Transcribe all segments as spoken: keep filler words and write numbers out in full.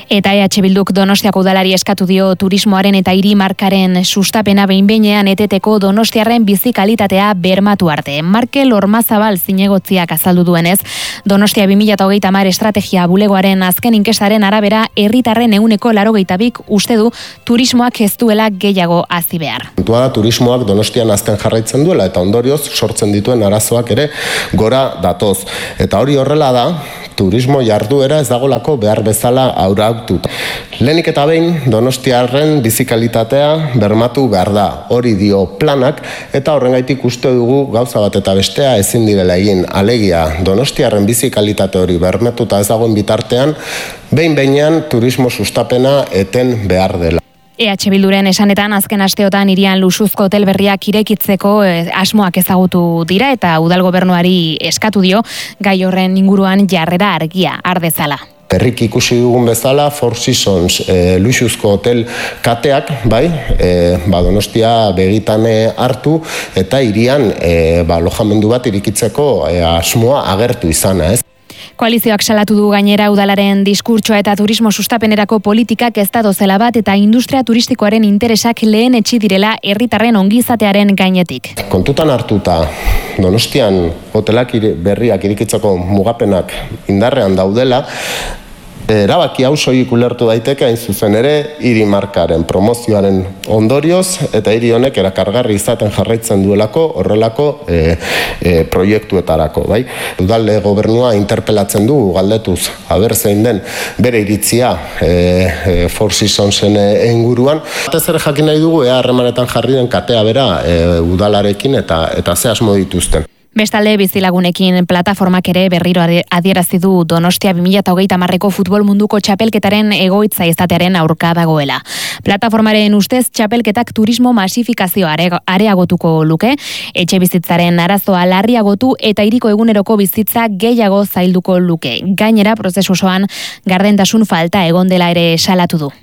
Eta E H Bilduk Donostiako udalari eskatu dio turismoaren eta hiri markaren sustapena behin-behinean eteteko donostiarren bizi kalitatea bermatu arte. Markel Ormazabal zinegotziak azaldu duenez, Donostia bi mila hogeita hamar estrategia bulegoaren azken inkestaren arabera herritarren ehuneko laurogeita bik uste du turismoak ez duela gehiago hazi behar. Kontua da, turismoak Donostian azten jarraitzen duela eta ondorioz sortzen dituen arazoak ere gora datoz. Eta hori horrela da, turismo jarduera ez dagolako behar bezala auraututa. Lehenik eta behin Donostiarren bizikalitatea bermatu behar da. Hori dio planak eta horrengaitik uste dugu gauza bat eta bestea ezin direla egin. Alegia, Donostiarren bizikalitate hori bermatuta ez dagoen bitartean, behin-behinean turismo sustapena eten behar dela. E H Bilduren esanetan azken asteotan hirian luxuzko hotel berriak irekitzeko asmoak ezagutu dira eta udal gobernuari eskatu dio gai horren inguruan jarrera argia har dezala. Berrik ikusi dugun bezala, Four Seasons e, luxuzko hotel kateak, bai, e, ba, Donostia begitan hartu eta hirian e, ba, alojamendu bat irikitzeko e, asmoa agertu izana, ez? Koalizioak salatu du gainera udalaren diskurtsoa eta turismo sustapenerako politikak ez dozela bat eta industria turistikoaren interesak lehen etxi direla herritarren ongizatearen gainetik. Kontutan hartuta, Donostian hotelak berriak irikitzeko mugapenak indarrean daudela, erabaki hau soilik ulertu daiteke hain zuzen ere hiri markaren promozioaren ondorioz eta hiri honek erakargarri izaten jarraitzen duelako horrelako e, e, proiektuetarako, bai? Udal gobernua interpelatzen du galdetuz aber zein den bere iritzia e, e, Four Seasonsen inguruan. Batez ere jakin nahi dugu ea harremanetan jarri den katea bera e, udalarekin eta eta ze asmo dituzten. Bestalde bizilagunekin plataformak ere berriro adierazi du Donostia bi mila hogeita hamarreko futbol munduko txapelketaren egoitza izatearen aurka dagoela. Plataformaren ustez txapelketak turismo masifikazioa areagotuko luke, etxe bizitzaren arazoa larriagotu eta hiriko eguneroko bizitza gehiago zailduko luke. Gainera prozesu osoan gardentasun falta egon dela ere salatu du.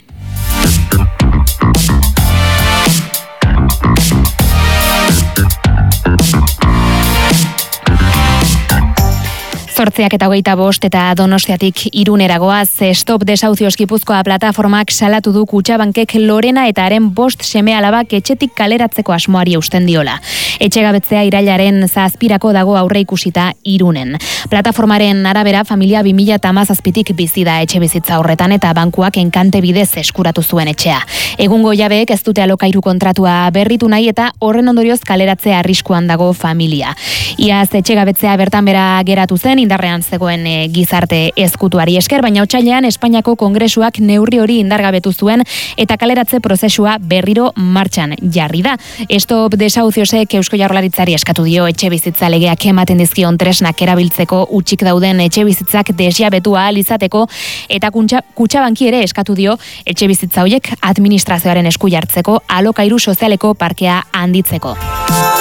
Zortziak eta hogeita bost eta Donostiatik Iruneragoaz, Stop Desahucios Gipuzkoa plataformak salatu du Kutxabankek Lorena eta haren bost seme alabak etxetik kaleratzeko asmoari eusten diola. Etxegabetzea irailaren zazpirako dago aurre ikusita Irunen. Plataformaren arabera familia bi mila hamazazpitik bizi da etxe bizitza horretan eta bankuak enkante bidez eskuratu zuen etxea. Egungo jabeek ez dute alokairu kontratua berritu nahi eta horren ondorioz kaleratzea arriskuan dago familia. Iaz etxegabetzea bertan bera geratu zen, indarrean zegoen e, gizarte ezkutuari esker, baina otsailean Espainiako Kongresuak neurri hori indargabetu zuen eta kaleratze prozesua berriro martxan jarri da. Stop Desahuciosek Eusko Jaurlaritzari eskatu dio etxe bizitza legeak ematen dizkion tresnak erabiltzeko utzik dauden etxe bizitzak desjabetu ahal izateko eta Kutxabanki ere eskatu dio etxe bizitza horiek administrazioaren esku jartzeko alokairu sozialeko parkea handitzeko.